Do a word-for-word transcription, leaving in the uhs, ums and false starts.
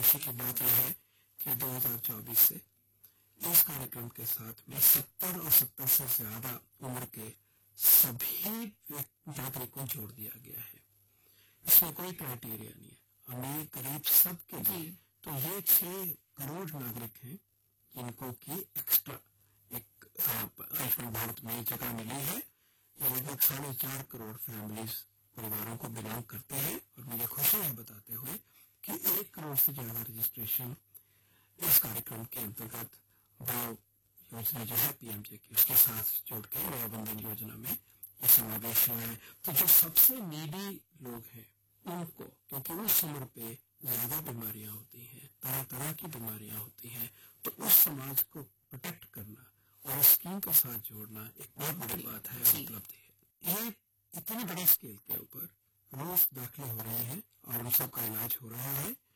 खुशी की बात यह है कि दो हज़ार चौबीस से इस कार्यक्रम के साथ में सत्तर और सत्तर से ज्यादा उम्र के सभी नागरिकों को जोड़ दिया गया है। इसमें कोई क्राइटेरिया नहीं है, अमीर गरीब सबके लिए। तो ये छह करोड़ नागरिक हैं जिनको की एक्स्ट्रा एक आयुष्मान भारत में जगह मिली है। ये लगभग साढ़े चार करोड़ फैमिलीज परिवारों को बिलोंग करते हैं और मुझे खुशी है बताते हुए कि एक करोड़ से ज्यादा रजिस्ट्रेशन इस कार्यक्रम के अंतर्गत वो योजना जो है पीएमजे की उसके साथ जोड़ के नया बंधन योजना में ये समावेश हुआ है। तो जो सबसे नीडी लोग हैं उनको, क्योंकि उस उम्र पे ज्यादा बीमारियां होती हैं, तरह तरह की बीमारियां होती हैं, तो उस समाज को प्रोटेक्ट करना और स्कीम के साथ जोड़ना एक बहुत बड़ी बात है, उपलब्धि है। ये इतनी बड़ी स्केल के ऊपर रोज दाखिले हो रहे हैं और उन सबका इलाज हो रहा है।